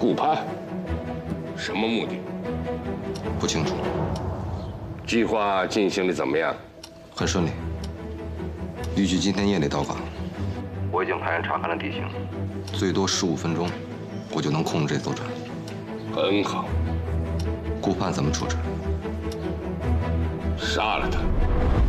顾盼，什么目的？ 不清楚。 计划进行的怎么样？ 很顺利，预计今天夜里到港。我已经派人查看了地形，最多15分钟，我就能控制这艘船。 很好。 顾盼怎么处置？ 杀了他。